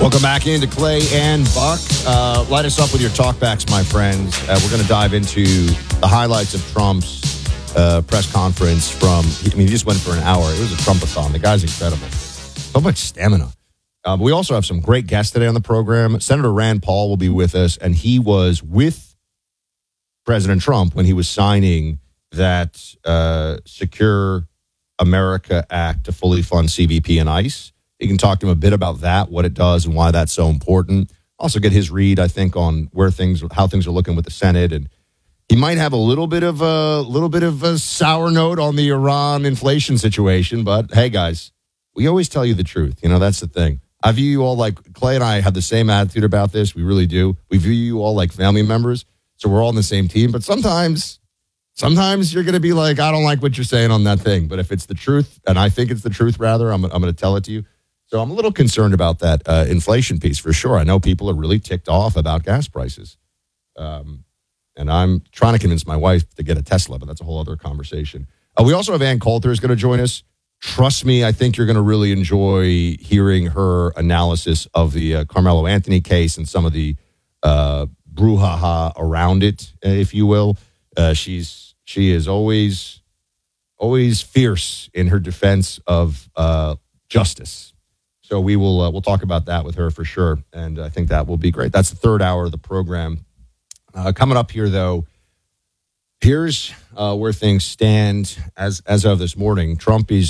Welcome back into Clay and Buck. Light us up with your talkbacks, my friends. We're going to dive into the highlights of Trump's press conference he just went for an hour. It was a Trumpathon. The guy's incredible. So much stamina. But we also have some great guests today on the program. Senator Rand Paul will be with us, and he was with President Trump when he was signing that Secure America Act to fully fund CBP and ICE. You can talk to him a bit about that, what it does, and why that's so important. Also get his read, I think, on how things are looking with the Senate, and he might have a little bit of a sour note on the Iran inflation situation. But hey, guys, we always tell you the truth. You know, that's the thing. I view you all like Clay and I have the same attitude about this. We really do. We view you all like family members, so we're all on the same team. But sometimes you're going to be like, I don't like what you're saying on that thing. But if it's the truth, and I think it's the truth, rather, I'm going to tell it to you. So I'm a little concerned about that inflation piece for sure. I know people are really ticked off about gas prices. And I'm trying to convince my wife to get a Tesla, but that's a whole other conversation. We also have Ann Coulter is going to join us. Trust me, I think you're going to really enjoy hearing her analysis of the Carmelo Anthony case and some of the brouhaha around it, if you will. She is always fierce in her defense of justice. So we'll talk about that with her for sure, and I think that will be great. That's the third hour of the program. Coming up here, though, here's where things stand as of this morning. Trump is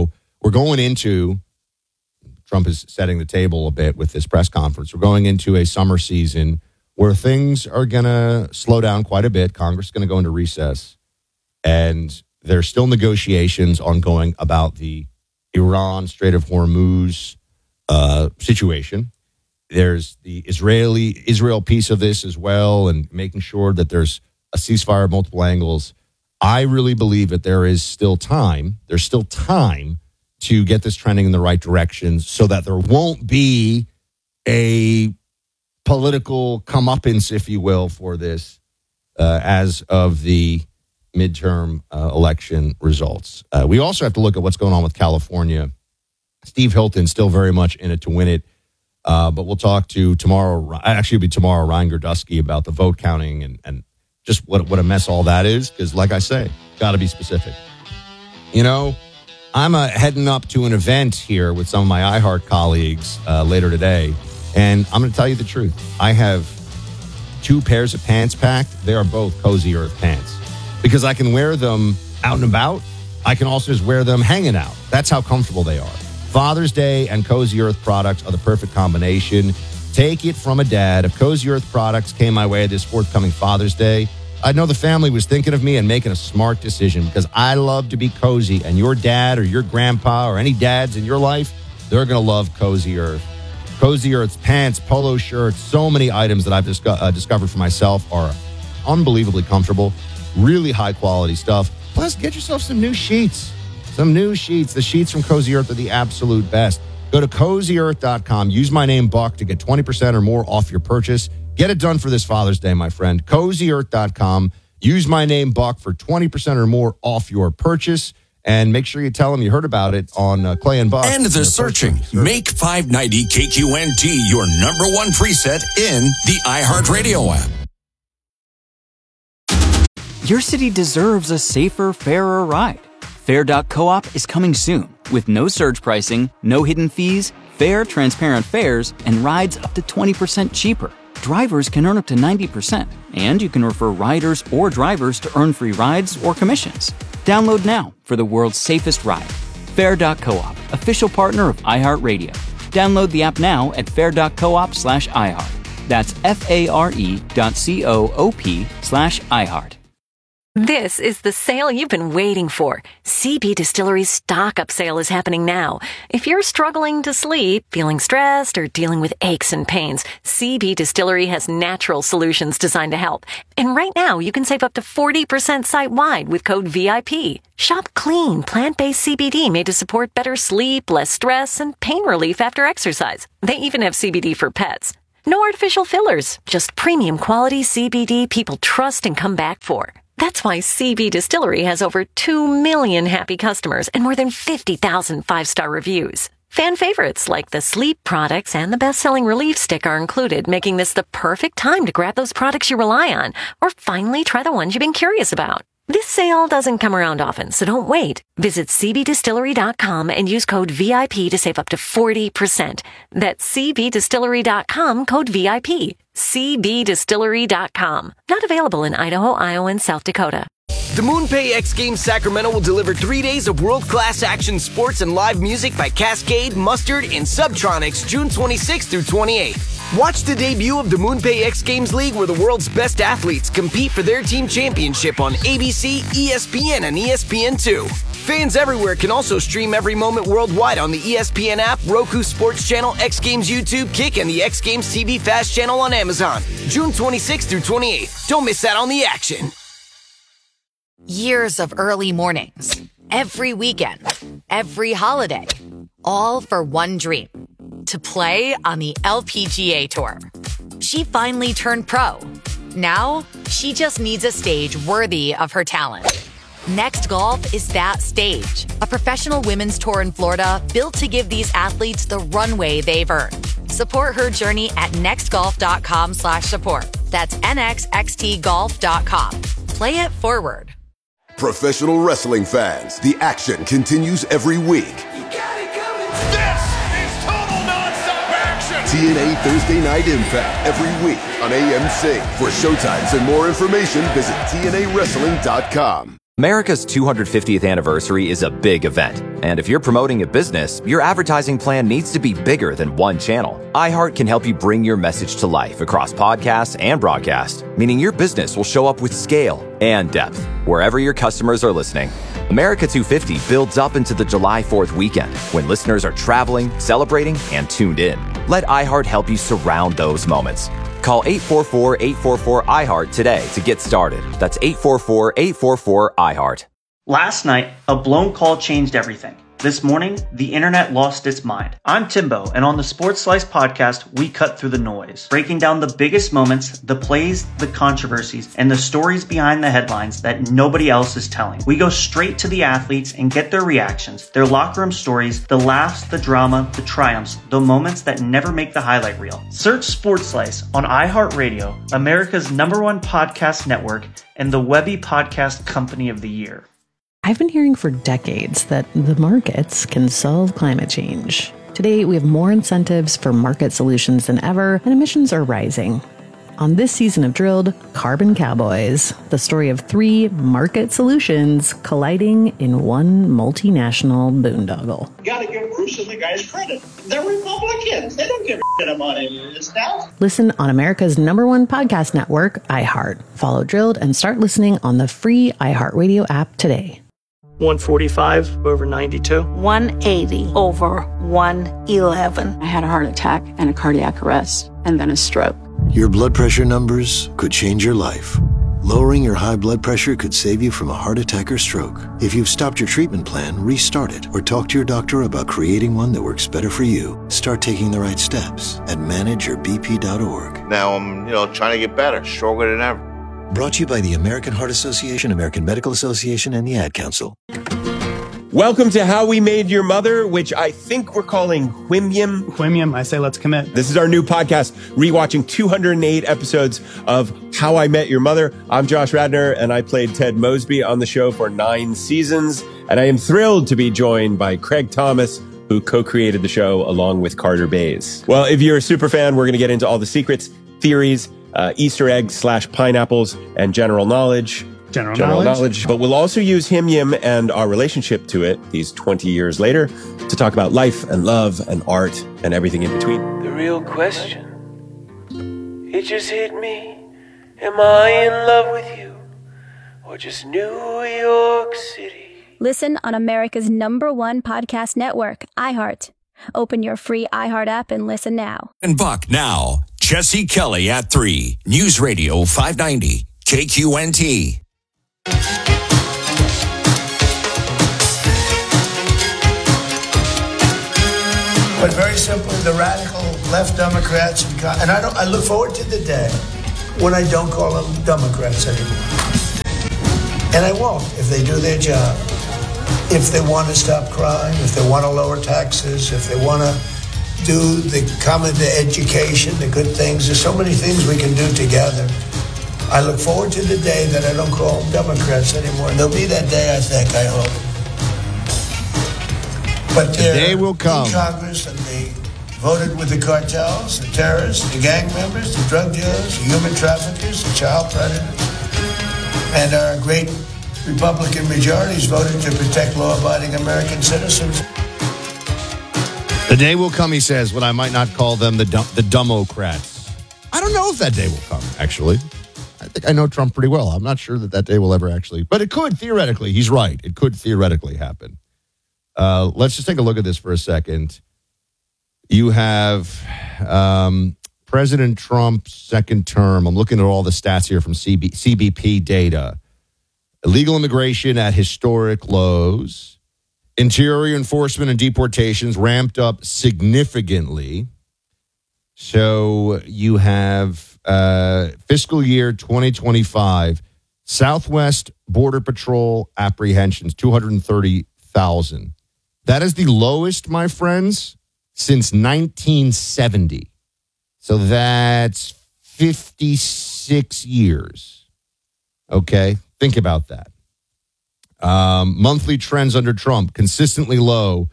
setting the table a bit with this press conference. We're going into a summer season where things are going to slow down quite a bit. Congress is going to go into recess, and there's still negotiations ongoing about the Iran Strait of Hormuz situation. There's the Israel piece of this as well, and making sure that there's a ceasefire at multiple angles. I really believe that there is still time. There's still time to get this trending in the right direction so that there won't be a political comeuppance, if you will, for this as of the midterm election results. We also have to look at what's going on with California. Steve Hilton still very much in it to win it. But we'll talk to tomorrow. Actually, it'll be tomorrow, Ryan Gerdusky, about the vote counting and just what a mess all that is. Because, like I say, got to be specific. You know, I'm heading up to an event here with some of my iHeart colleagues later today, and I'm going to tell you the truth. I have 2 pairs of pants packed. They are both Cozy Earth pants because I can wear them out and about. I can also just wear them hanging out. That's how comfortable they are. Father's Day and Cozy Earth products are the perfect combination. Take it from a dad. If Cozy Earth products came my way this forthcoming Father's Day, I know the family was thinking of me and making a smart decision because I love to be cozy, and your dad or your grandpa or any dads in your life, they're going to love Cozy Earth. Cozy Earth's pants, polo shirts, so many items that I've discovered for myself are unbelievably comfortable, really high quality stuff. Plus, get yourself some new sheets. The sheets from Cozy Earth are the absolute best. Go to CozyEarth.com. Use my name, Buck, to get 20% or more off your purchase. Get it done for this Father's Day, my friend. CozyEarth.com. Use my name, Buck, for 20% or more off your purchase. And make sure you tell them you heard about it on Clay and Buck. And the searching. Make 590 KQNT your number one preset in the iHeartRadio app. Your city deserves a safer, fairer ride. Fair.coop is coming soon with no surge pricing, no hidden fees, fair, transparent fares, and rides up to 20% cheaper. Drivers can earn up to 90%, and you can refer riders or drivers to earn free rides or commissions. Download now for the world's safest ride. Fair.coop, official partner of iHeartRadio. Download the app now at fair.coop/iHeart. That's FARE.coop/iHeart. This is the sale you've been waiting for. CB Distillery's Stock Up sale is happening now. If you're struggling to sleep, feeling stressed, or dealing with aches and pains, CB Distillery has natural solutions designed to help. And right now, you can save up to 40% site-wide with code VIP. Shop clean, plant-based CBD made to support better sleep, less stress, and pain relief after exercise. They even have CBD for pets. No artificial fillers, just premium quality CBD people trust and come back for. That's why CB Distillery has over 2 million happy customers and more than 50,000 5-star reviews. Fan favorites like the sleep products and the best-selling Relief Stick are included, making this the perfect time to grab those products you rely on, or finally try the ones you've been curious about. This sale doesn't come around often, so don't wait. Visit cbdistillery.com and use code VIP to save up to 40%. That's cbdistillery.com, code VIP. cbdistillery.com. Not available in Idaho, Iowa, and South Dakota. The MoonPay X Games Sacramento will deliver 3 days of world-class action sports and live music by Cascade, Mustard, and Subtronics June 26th through 28th. Watch the debut of the MoonPay X Games League, where the world's best athletes compete for their team championship on ABC, ESPN, and ESPN2. Fans everywhere can also stream every moment worldwide on the ESPN app, Roku Sports Channel, X Games YouTube, Kick, and the X Games TV Fast channel on Amazon. June 26th through 28th. Don't miss out on the action. Years of early mornings, every weekend, every holiday, all for one dream, to play on the LPGA Tour. She finally turned pro. Now, she just needs a stage worthy of her talent. Next Golf is that stage, a professional women's tour in Florida built to give these athletes the runway they've earned. Support her journey at nextgolf.com/support. That's nxxtgolf.com. Play it forward. Professional wrestling fans, the action continues every week. You got it coming. This is total nonstop action. TNA Thursday Night Impact every week on AMC. For showtimes and more information, visit TNAWrestling.com. America's 250th anniversary is a big event, and if you're promoting a business, your advertising plan needs to be bigger than one channel. iHeart can help you bring your message to life across podcasts and broadcast, meaning your business will show up with scale and depth wherever your customers are listening. America 250 builds up into the July 4th weekend when listeners are traveling, celebrating, and tuned in. Let iHeart help you surround those moments. Call 844-844-iHeart today to get started. That's 844-844-iHeart. Last night, a blown call changed everything. This morning, the internet lost its mind. I'm Timbo, and on the Sports Slice podcast, we cut through the noise, breaking down the biggest moments, the plays, the controversies, and the stories behind the headlines that nobody else is telling. We go straight to the athletes and get their reactions, their locker room stories, the laughs, the drama, the triumphs, the moments that never make the highlight reel. Search Sports Slice on iHeartRadio, America's #1 podcast network, and the Webby Podcast Company of the Year. I've been hearing for decades that the markets can solve climate change. Today, we have more incentives for market solutions than ever, and emissions are rising. On this season of Drilled, Carbon Cowboys, the story of 3 market solutions colliding in one multinational boondoggle. You gotta give Bruce and the guys credit. They're Republicans. They don't give a shit about any of this stuff. Listen on America's #1 podcast network, iHeart. Follow Drilled and start listening on the free iHeartRadio app today. 145 over 92. 180 over 111. I had a heart attack and a cardiac arrest and then a stroke. Your blood pressure numbers could change your life. Lowering your high blood pressure could save you from a heart attack or stroke. If you've stopped your treatment plan, restart it or talk to your doctor about creating one that works better for you. Start taking the right steps at manageyourbp.org. Now I'm, trying to get better, stronger than ever. Brought to you by the American Heart Association, American Medical Association, and the Ad Council. Welcome to How We Made Your Mother, which I think we're calling Whimyam. Whimyam, I say let's commit. This is our new podcast, rewatching 208 episodes of How I Met Your Mother. I'm Josh Radnor, and I played Ted Mosby on the show for 9 seasons. And I am thrilled to be joined by Craig Thomas, who co-created the show along with Carter Bays. Well, if you're a super fan, we're going to get into all the secrets, theories, Easter eggs / pineapples, and general knowledge. General knowledge. But we'll also use Him Yim and our relationship to it these 20 years later to talk about life and love and art and everything in between. The real question, it just hit me. Am I in love with you or just New York City? Listen on America's #1 podcast network, iHeart. Open your free iHeart app and listen now. And Buck now. Jesse Kelly at 3. News Radio 590. KQNT. But very simply, the radical left Democrats, and I look forward to the day when I don't call them Democrats anymore. And I won't if they do their job. if they want to stop crime, if they want to lower taxes, if they want to do come into education, the good things. There's so many things we can do together. I look forward to the day that I don't call them Democrats anymore. And there'll be that day, I think, I hope. But the day will come. In Congress, and they voted with the cartels, the terrorists, the gang members, the drug dealers, the human traffickers, the child predators. And our great Republican majorities voted to protect law-abiding American citizens. The day will come, he says, when I might not call them the Dummocrats. I don't know if that day will come, actually. I think I know Trump pretty well. I'm not sure that day will ever actually, but it could theoretically. He's right. It could theoretically happen. Let's just take a look at this for a second. You have President Trump's second term. I'm looking at all the stats here from CBP data. Illegal immigration at historic lows. Interior enforcement and deportations ramped up significantly. So you have fiscal year 2025, Southwest Border Patrol apprehensions, 230,000. That is the lowest, my friends, since 1970. So that's 56 years. Okay, think about that. Monthly trends under Trump, consistently low,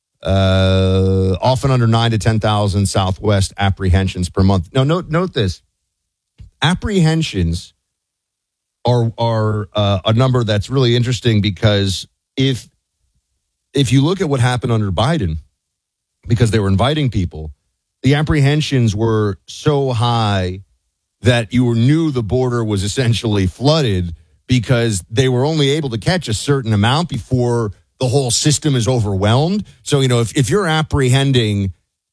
often under 9 to 10,000 Southwest apprehensions per month. Now, note this. Apprehensions are a number that's really interesting because if you look at what happened under Biden, because they were inviting people, the apprehensions were so high that you knew the border was essentially flooded because they were only able to catch a certain amount before the whole system is overwhelmed. So, if you're apprehending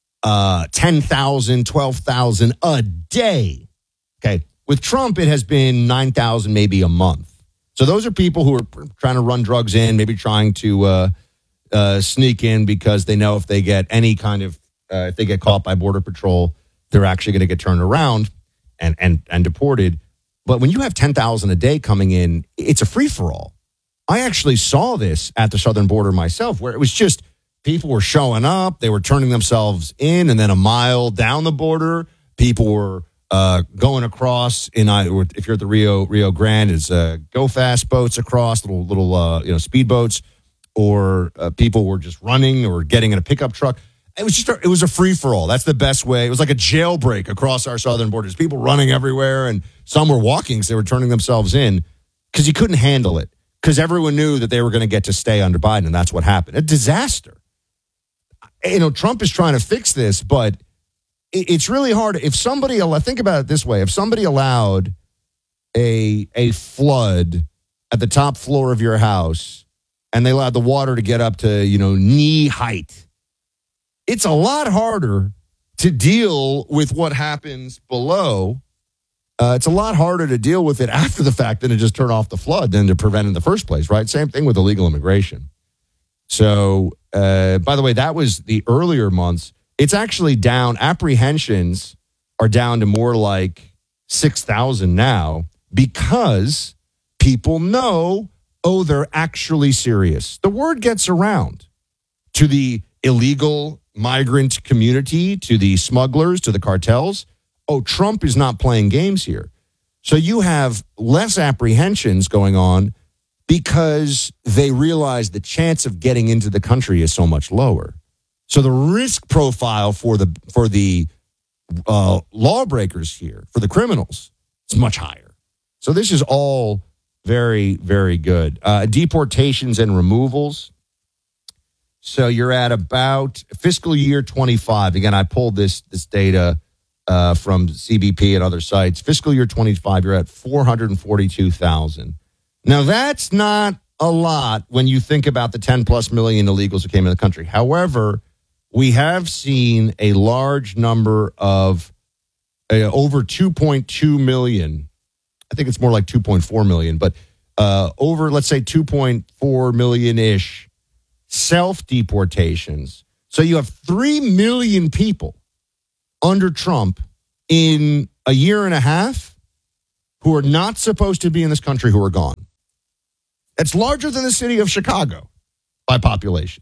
10,000, 12,000 a day, okay, with Trump, it has been 9,000 maybe a month. So those are people who are trying to run drugs in, maybe trying to sneak in because they know if they get any kind of, if they get caught by Border Patrol, they're actually going to get turned around and deported. But when you have 10,000 a day coming in, it's a free-for-all. I actually saw this at the southern border myself, where it was just people were showing up, they were turning themselves in, and then a mile down the border, people were going across if you're at the Rio Grande, it's go fast boats across, little speedboats, or people were just running or getting in a pickup truck. It was a free for all. That's the best way. It was like a jailbreak across our southern borders. People running everywhere, and some were walking because they were turning themselves in because you couldn't handle it. Because everyone knew that they were going to get to stay under Biden, and that's what happened. A disaster. Trump is trying to fix this, but it's really hard. If somebody, think about it this way, if somebody allowed a flood at the top floor of your house and they allowed the water to get up to, knee height, it's a lot harder to deal with what happens below. It's a lot harder to deal with it after the fact than to just turn off the flood than to prevent it in the first place, right? Same thing with illegal immigration. So, by the way, that was the earlier months. It's actually down. Apprehensions are down to more like 6,000 now because people know, they're actually serious. The word gets around to the illegal migrant community, to the smugglers, to the cartels. Trump is not playing games here. So you have less apprehensions going on because they realize the chance of getting into the country is so much lower. So the risk profile for the lawbreakers here, for the criminals, is much higher. So this is all very, very good. Deportations and removals. So you're at about fiscal year 25. Again, I pulled this data from CBP and other sites. Fiscal year 25, you're at 442,000. Now, that's not a lot when you think about the 10 plus million illegals who came into the country. However, we have seen a large number of over 2.2 million. I think it's more like 2.4 million, but over, let's say, 2.4 million-ish self-deportations. So you have 3 million people under Trump in a year and a half who are not supposed to be in this country who are gone. It's larger than the city of Chicago. by population.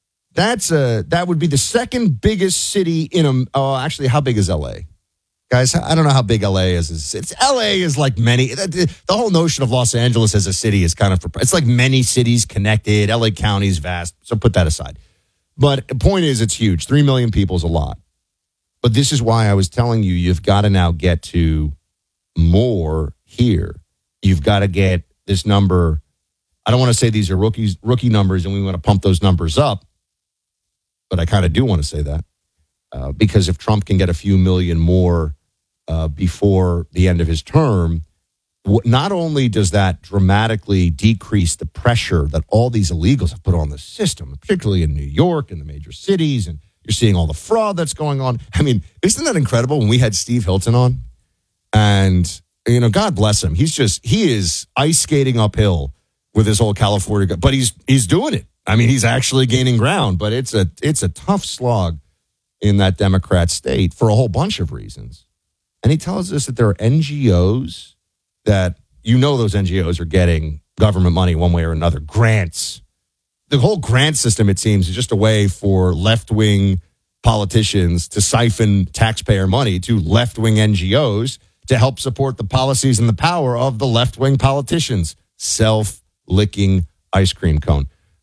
That would be the second biggest city in actually, how big is LA? Guys, I don't know how big LA is. LA is like many. The whole notion of Los Angeles as a city is kind of, it's like many cities connected. LA County is vast, so put that aside. But the point is, it's huge. 3 million people is a lot. But this is why I was telling you, you've got to now get to more here. You've got to get this number. I don't want to say these are rookie numbers and we want to pump those numbers up, but I kind of do want to say that because if Trump can get a few million more before the end of his term, not only does that dramatically decrease the pressure that all these illegals have put on the system, particularly in New York and the major cities, and you're seeing all the fraud that's going on. I mean, isn't that incredible when we had Steve Hilton on? And, you know, God bless him. He is ice skating uphill with his whole California, but he's doing it. I mean, he's actually gaining ground, but it's a tough slog in that Democrat state for a whole bunch of reasons. And he tells us that there are NGOs that, you know, those NGOs are getting government money one way or another, grants. The whole grant system, it seems, is just a way for left-wing politicians to siphon taxpayer money to left-wing NGOs to help support the policies and the power of the left-wing politicians. Self-licking ice cream cone.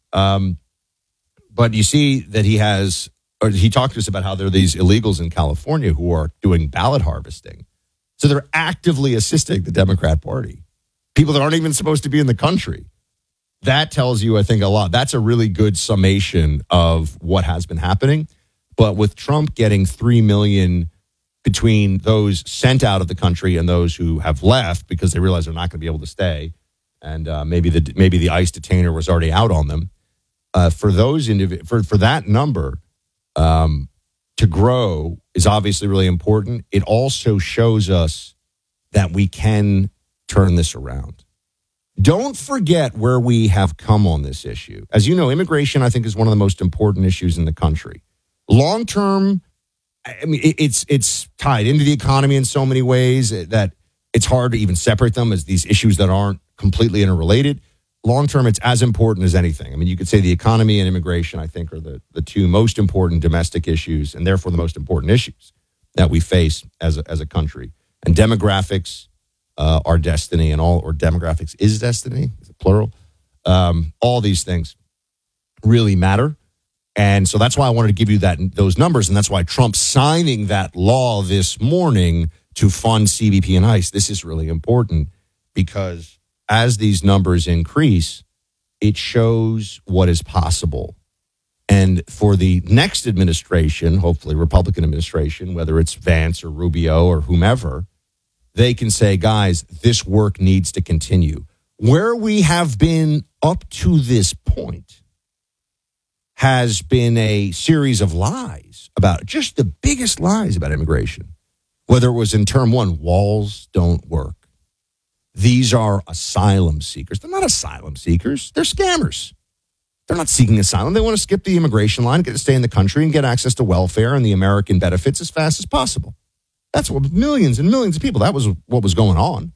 But you see that he talked to us about how there are these illegals in California who are doing ballot harvesting. So they're actively assisting the Democrat Party. People that aren't even supposed to be in the country. That tells you, I think, a lot. That's a really good summation of what has been happening. But with Trump getting 3 million between those sent out of the country and those who have left because they realize they're not going to be able to stay, and maybe the ICE detainer was already out on them. For those for that number to grow is obviously really important. It also shows us that we can turn this around. Don't forget where we have come on this issue. As you know, immigration, I think, is one of the most important issues in the country. Long term, I mean, it's tied into the economy in so many ways that it's hard to even separate them as these issues that aren't completely interrelated. Long term, it's as important as anything. I mean, you could say the economy and immigration, I think, are the two most important domestic issues and therefore the most important issues that we face as a country. And demographics are destiny, or demographics is destiny, is it plural? All these things really matter. And so that's why I wanted to give you those numbers. And that's why Trump signing that law this morning to fund CBP and ICE, this is really important because as these numbers increase, it shows what is possible. And for the next administration, hopefully Republican administration, whether it's Vance or Rubio or whomever, they can say, guys, this work needs to continue. Where we have been up to this point has been a series of lies about just the biggest lies about immigration. Whether it was in term one, walls don't work. These are asylum seekers. They're not asylum seekers. They're scammers. They're not seeking asylum. They want to skip the immigration line, get to stay in the country and get access to welfare and the American benefits as fast as possible. That's what millions and millions of people, that was what was going on.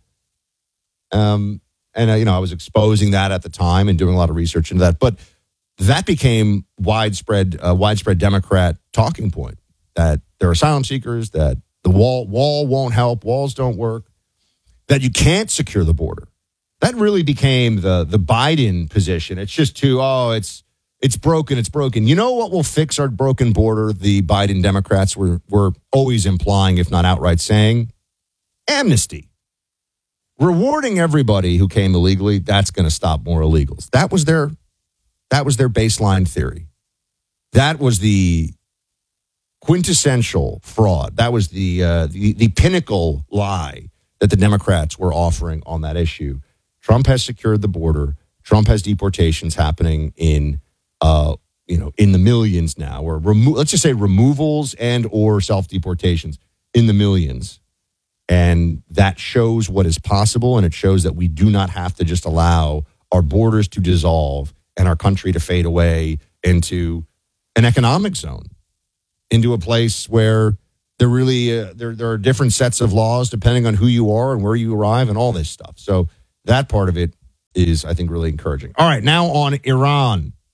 I was exposing that at the time and doing a lot of research into that. But that became widespread Democrat talking point, that they're asylum seekers, that the wall won't help, walls don't work, that you can't secure the border. That really became the Biden position. It's just it's broken. You know what will fix our broken border? The Biden Democrats were always implying, if not outright saying, amnesty. Rewarding everybody who came illegally, that's going to stop more illegals. That was their baseline theory. That was the quintessential fraud. That was the pinnacle lie that the Democrats were offering on that issue. Trump has secured the border. Trump has deportations happening in the millions now, or let's just say removals and or self-deportations in the millions. And that shows what is possible, and it shows that we do not have to just allow our borders to dissolve and our country to fade away into an economic zone, into a place where there are different sets of laws depending on who you are and where you arrive and all this stuff. So that part of it is, I think, really encouraging. All right, now on Iran.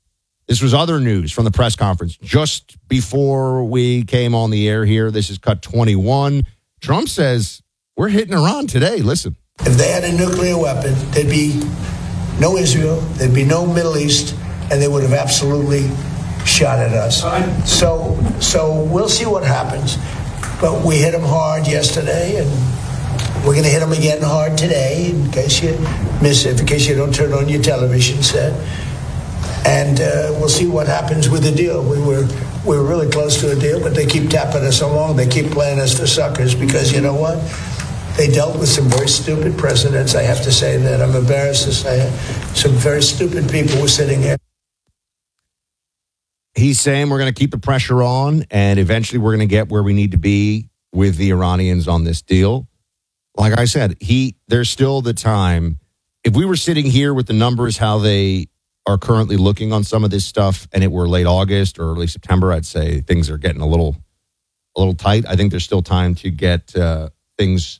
This was other news from the press conference just before we came on the air here. This is cut 21. Trump says, we're hitting Iran today. Listen. If they had a nuclear weapon, there'd be no Israel, there'd be no Middle East, and they would have absolutely shot at us. So we'll see what happens. But we hit them hard yesterday, and we're going to hit them again hard today, in case you miss it, in case you don't turn on your television set. And we'll see what happens with the deal. We were really close to a deal, but they keep tapping us along. They keep playing us for suckers because, you know what? They dealt with some very stupid presidents. I have to say that. I'm embarrassed to say it. Some very stupid people were sitting here. He's saying we're going to keep the pressure on, and eventually we're going to get where we need to be with the Iranians on this deal. Like I said, there's still the time. If we were sitting here with the numbers, how they are currently looking on some of this stuff, and it were late August or early September, I'd say things are getting a little tight. I think there's still time to get things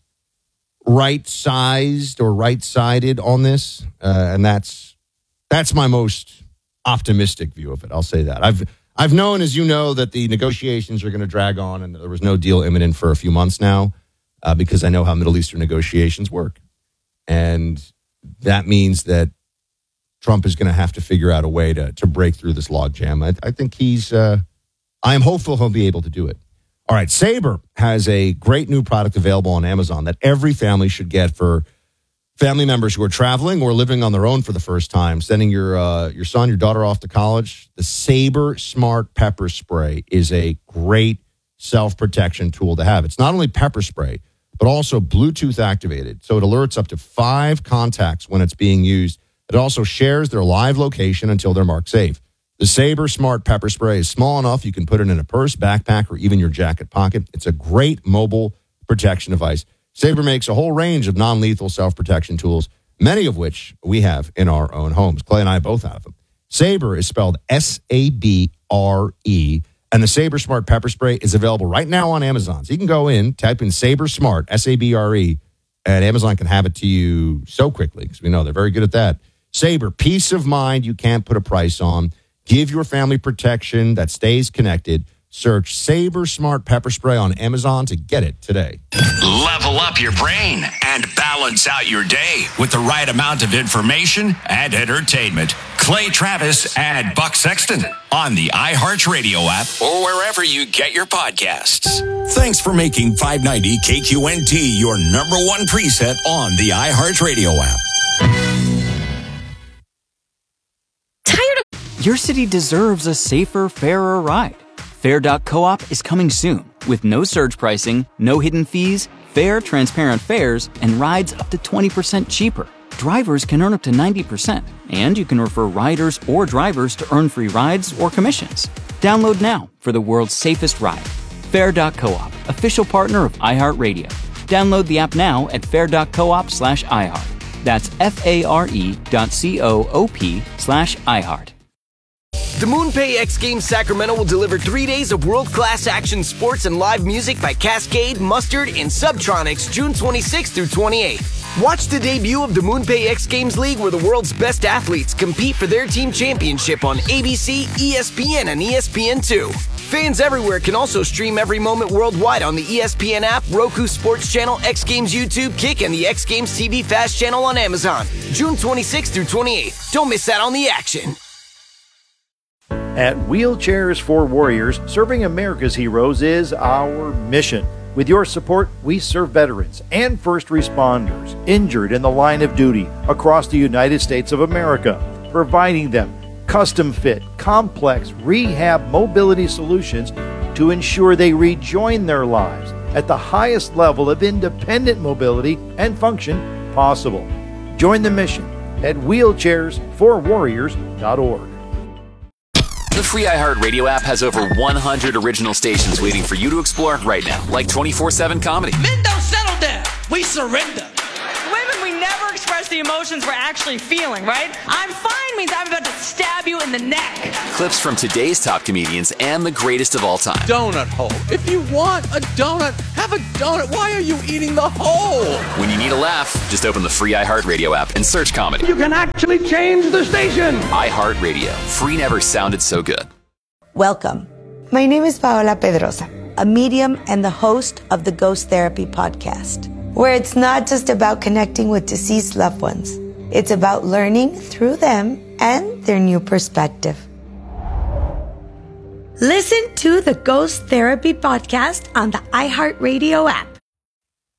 right-sized or right-sided on this, and that's my most optimistic view of it. I'll say that. I've known, as you know, that the negotiations are going to drag on, and there was no deal imminent for a few months now, because I know how Middle Eastern negotiations work, and that means that Trump is going to have to figure out a way to break through this logjam. I think I am hopeful he'll be able to do it. All right, Sabre has a great new product available on Amazon that every family should get for family members who are traveling or living on their own for the first time, sending your son, your daughter off to college. The Sabre Smart Pepper Spray is a great self-protection tool to have. It's not only pepper spray, but also Bluetooth activated, so it alerts up to 5 contacts when it's being used. It also shares their live location until they're marked safe. The Sabre Smart Pepper Spray is small enough you can put it in a purse, backpack, or even your jacket pocket. It's a great mobile protection device. Sabre makes a whole range of non-lethal self-protection tools, many of which we have in our own homes. Clay and I both have them. Sabre is spelled S-A-B-R-E, and the Sabre Smart Pepper Spray is available right now on Amazon. So you can go in, type in Sabre Smart, S-A-B-R-E, and Amazon can have it to you so quickly, because we know they're very good at that. Sabre, peace of mind you can't put a price on. Give your family protection that stays connected. Search Sabre Smart Pepper Spray on Amazon to get it today. Level up your brain and balance out your day with the right amount of information and entertainment. Clay Travis and Buck Sexton on the iHeartRadio app or wherever you get your podcasts. Thanks for making 590 KQNT your number one preset on the iHeartRadio app. Your city deserves a safer, fairer ride. Fair.coop is coming soon with no surge pricing, no hidden fees, fair, transparent fares, and rides up to 20% cheaper. Drivers can earn up to 90%, and you can refer riders or drivers to earn free rides or commissions. Download now for the world's safest ride. Fair.coop, official partner of iHeartRadio. Download the app now at fair.coop/iHeart. That's FARE.coop/iHeart. The MoonPay X Games Sacramento will deliver 3 days of world-class action sports and live music by Cascade, Mustard, and Subtronics June 26th through 28th. Watch the debut of the MoonPay X Games League, where the world's best athletes compete for their team championship on ABC, ESPN, and ESPN2. Fans everywhere can also stream every moment worldwide on the ESPN app, Roku Sports Channel, X Games YouTube, Kick, and the X Games TV Fast channel on Amazon. June 26th through 28th. Don't miss out on the action. At Wheelchairs for Warriors, serving America's heroes is our mission. With your support, we serve veterans and first responders injured in the line of duty across the United States of America, providing them custom-fit, complex rehab mobility solutions to ensure they rejoin their lives at the highest level of independent mobility and function possible. Join the mission at wheelchairsforwarriors.org. The free iHeartRadio app has over 100 original stations waiting for you to explore right now, like 24/7 comedy. Men don't settle down. We surrender. Women, we never express express the emotions we're actually feeling, right? I'm fine means I'm about to stab you in the neck. Clips from today's top comedians and the greatest of all time. Donut hole. If you want a donut, have a donut. Why are you eating the hole? When you need a laugh, just open the free iHeartRadio app and search comedy. You can actually change the station. iHeartRadio. Free never sounded so good. Welcome. My name is Paola Pedrosa, a medium and the host of the Ghost Therapy podcast, where it's not just about connecting with deceased loved ones. It's about learning through them and their new perspective. Listen to the Ghost Therapy podcast on the iHeartRadio app,